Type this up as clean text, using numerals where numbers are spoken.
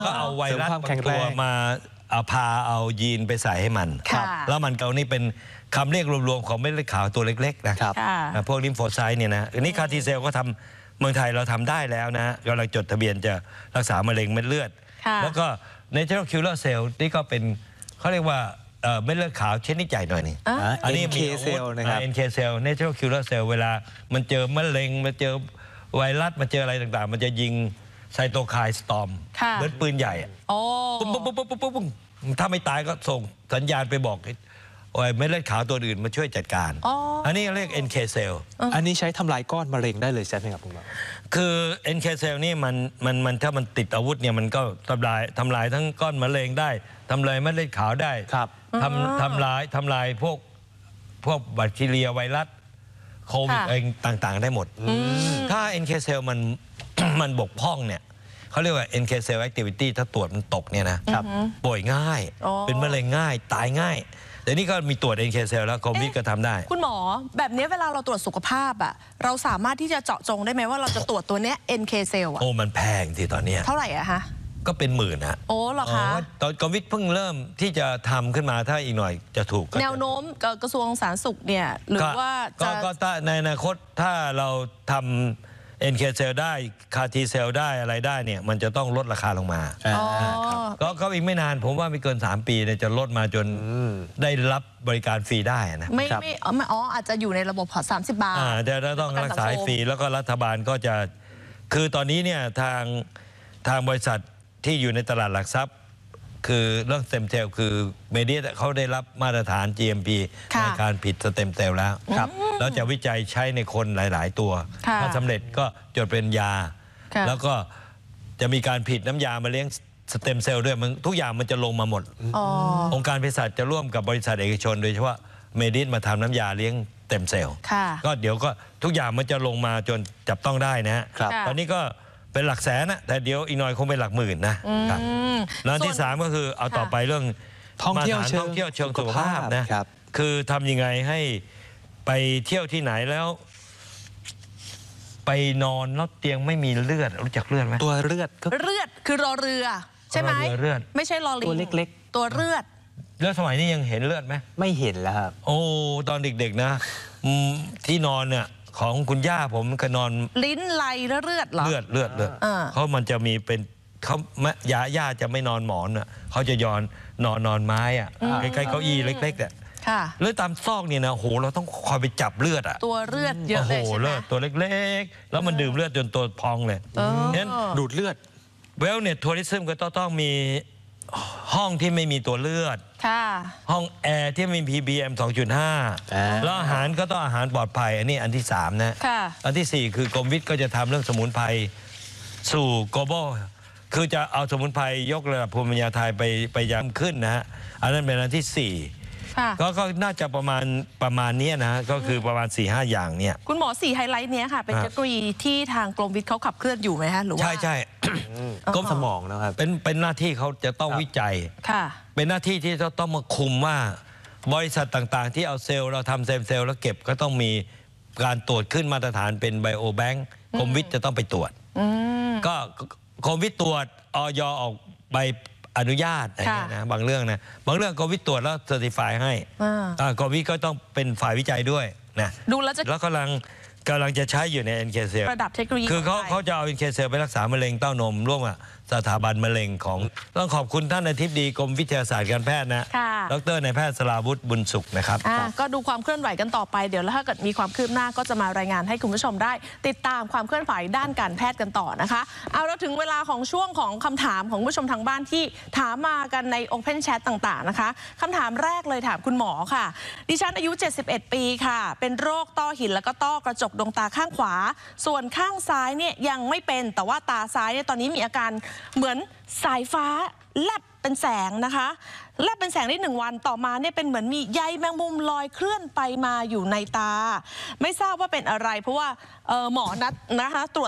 ก็เอาไวรัสบางตัวมาพาเอายีนไปใส่ให้มันแล้วมันเกานี่เป็นคำเรียกรวมๆของเม็ดเลือดขาวตัวเล็กๆนะครับพวกลิมโฟไซต์เนี่ยนะอันนี้คาร์ทีเซลก็ทำเมืองไทยเราทำได้แล้วนะกำลังจดทะเบียนจะรักษามะเร็งเม็ดเลือดแล้วก็Natural Killer Cell นี่ก็เป็นเขาเรียกว่าเม็ดเลือดขาวชนิดใหญ่หน่อยนี่อันนี้มีNK Cell Natural Killer Cell เวลามันเจอมะเร็งมันเจอไวรัสมันเจออะไรต่างๆมันจะยิงไซโตไคน์สตอร์มเหมือนปืนใหญ่ปุ๊บปุ๊บปุ๊บปุ๊บปุ๊บถ้าไม่ตายก็ส่งสัญญาณไปบอกเม็ดเลือดขาวตัวอื่นมาช่วยจัดการอันนี้เรียก NK Cell อันนี้ใช้ทำลายก้อนมะเร็งได้เลยใช่ไหมครับคุณหมอคือ NK Cell นี่มันถ้ามันติดอาวุธเนี่ยมันก็ทำลายทั้งก้อนมะเร็งได้ทำลายเม็ดเลือดขาวได้ทำลายพวกแบคทีเรียไวรัสโควิดเองต่างๆได้หมดถ้า NK Cell มันบกพร่องเนี่ยเขาเรียกว่า NK Cell Activity ถ้าตรวจมันตกเนี่ยนะป่วยง่ายเป็นมะเร็งง่ายตายง่ายแต่นี่ก็มีตรวจ NK Cell แล้วโควิดก็ทำได้คุณหมอแบบนี้เวลาเราตรวจสุขภาพอะเราสามารถที่จะเจาะจงได้ไหมว่าเราจะตรวจตัวเนี้ย NK Cell อะโอ้มันแพงทีตอนนี้เท่าไหร่อะคะก็เป็นหมื่นฮะโอ้เหรอคะตอนโควิดเพิ่งเริ่มที่จะทำขึ้นมาถ้าอีกหน่อยจะถูกแนวโน้มกระทรวงสาธารณสุขเนี่ยหรือว่าก็ในอนาคตถ้าเราทำNK Cell ได้คาร์ทีเซลได้อะไรได้เนี่ยมันจะต้องลดราคาลงมาก็อีกไม่นานผมว่าไม่เกิน3 ปีเนี่ยจะลดมาจนได้รับบริการฟรีได้นะไม่อาจจะอยู่ในระบบพอ30 บาทจะต้องรักษาฟรีแล้วก็รัฐบาลก็จะคือตอนนี้เนี่ยทางบริษัทที่อยู่ในตลาดหลักทรัพย์คือเรื่องสเต็มเซลล์คือเมดิสเขาได้รับมาตรฐาน GMP ในการผลิตสเต็มเซลล์แล้วแล้วจะวิจัยใช้ในคนหลายๆตัวถ้าสำเร็จก็จดเป็นยาแล้วก็จะมีการผลิตน้ำยามาเลี้ยงสเต็มเซลล์ด้วยทุกอย่างมันจะลงมาหมดองค์การเภสัชจะร่วมกับบริษัทเอกชนโดยเฉพาะเมดิสมาทำน้ำยาเลี้ยงสเต็มเซลล์ก็เดี๋ยวก็ทุกอย่างมันจะลงมาจนจับต้องได้นะตอนนี้ก็เป็นหลักแสนนะแต่เดี๋ยวอีกหน่อยคงเป็นหลักหมื่นนะแล้วที่3ก็คือเอาต่อไปเรื่องท่องเที่ยวเชิงสุขภาพนะคือทำยังไงให้ไปเที่ยวที่ไหนแล้วไปนอนแล้วเตียงไม่มีเลือดรู้จักเลือดไหมตัวเลือดคือรอเรือใช่ไหมไม่ใช่รอลิงตัวเล็กๆตัวเลือดแล้วสมัยนี้ยังเห็นเลือดไหมไม่เห็นแล้วครับโอ้ตอนเด็กๆนะที่นอนเนี่ยของคุณย่าผมก็นอนลิ้นไหลแล้วเลือดเหรอเลือดเขามันจะมีเป็นเขาย่าจะไม่นอนหมอนอ่ะเขาจะนอนไม้อ่ะใกล้ๆเก้าอี้เล็กๆอ่ะเลือดตามซอกเนี่ยนะโหเราต้องคอยไปจับเลือดอ่ะตัวเลือดเยอะเลยใช่ไหมตัวเล็กๆแล้วมันดื่มเลือดจนตัวพองเลยงั้นดูดเลือดเวลเน็ตทัวริซึมก็ต้องมีห้องที่ไม่มีตัวเลือดห้องแอร์ที่มี PPM 2.5 แล้วอาหารก็ต้องอาหารปลอดภัยอันนี้อันที่3นะอันที่4คือกรมวิทย์ก็จะทำเรื่องสมุนไพรสู่ global คือจะเอาสมุนไพรยกระดับภูมิปัญญาไทยไปยังขึ้นนะฮะอันนั้นเป็นอันที่4ก็น่าจะประมาณนี้นะก็คือประมาณ 4-5 อย่างเนี่ยคุณหมอ4ไฮไลท์เนี้ยค่ะเป็นเทคโนโลยีที่ทางกรมวิทย์เขาขับเคลื่อนอยู่ไหมคะหรือว่าใช่กรมสมองนะครับเป็นหน้าที่เขาจะต้องวิจัยเป็นหน้าที่ที่ต้องมาคุมว่าบริษัทต่างๆที่เอาเซลล์เราทำเซลล์แล้วเก็บก็ต้องมีการตรวจขึ้นมาตรฐานเป็นไบโอแบงค์กรมวิทย์จะต้องไปตรวจก็กรมวิทย์ตรวจอย.ออกใบอนุญาตอะไรเงี้ยนะบางเรื่องกรมวิทย์ตรวจแล้วเซอร์ติฟายให้กรมวิทย์ก็ต้องเป็นฝ่ายวิจัยด้วยนะดูแล้วกำลังจะใช้อยู่ใน NK Cell ระดับเทคโนโลยีคือเขาจะเอา NK Cell ไปรักษามะเร็งเต้านมร่วมกับสถาบันมะเร็งของต้องขอบคุณท่านอธิบดีกรมวิทยาศาสตร์การแพทย์นะดร.นายแพทย์สราวุฒิบุญสุขนะครับก็ดูความเคลื่อนไหวกันต่อไปเดี๋ยวแล้วถ้าเกิดมีความคืบหน้าก็จะมารายงานให้คุณผู้ชมได้ติดตามความเคลื่อนไหวด้านการแพทย์กันต่อนะคะเอาเราถึงเวลาของช่วงของคำถามของผู้ชมทางบ้านที่ถามมากันใน Open Chat ต่างๆนะคะคำถามแรกเลยถามคุณหมอค่ะดิฉันอายุ71 ปีค่ะเป็นโรคต้อหินแล้วก็ต้อกระจกดวงตาข้างขวาส่วนข้างซ้ายเนี่ยยังไม่เป็นแต่ว่าตาซ้ายเนี่ยตอนนี้มีอาการเหมือนสายฟ้าแลบเป็นแสงนะคะแลบเป็นแสงได้1 วันต่อมาเนี่ยเป็นเหมือนมีใยแมงมุมลอยเคลื่อนไปมาอยู่ในตาไม่ทราบว่าเป็นอะไรเพราะว่าหมอนัดนะคะตรวจ